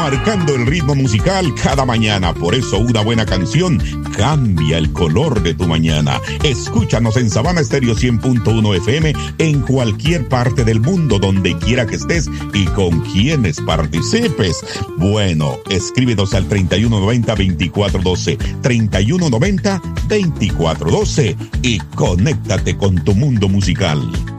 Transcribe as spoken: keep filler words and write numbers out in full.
marcando el ritmo musical cada mañana. Por eso una buena canción cambia el color de tu mañana. Escúchanos en Sabana Estéreo cien punto uno F M en cualquier parte del mundo, donde quiera que estés y con quienes participes. Bueno, escríbenos al treinta y uno noventa, veinticuatro doce, treinta y uno noventa, veinticuatro doce y conéctate con tu mundo musical.